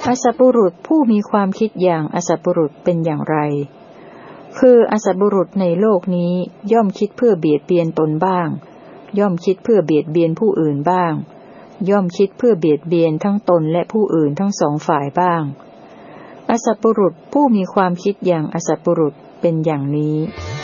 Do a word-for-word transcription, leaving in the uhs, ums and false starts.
อสัพพุรุษผู้มีความคิดอย่างอสัพพุรุษเป็นอย่างไรคืออสัพพุรุษในโลกนี้ย่อมคิดเพื่อเบียดเบียนตนบ้างย่อมคิดเพื่อเบียดเบียนผู้อื่นบ้างย่อมคิดเพื่อเบียดเบียนทั้งตนและผู้อื่นทั้งสองฝ่ายบ้างอสัพพุรุษผู้มีความคิดอย่างอสัพพุรุษเป็นอย่างนี้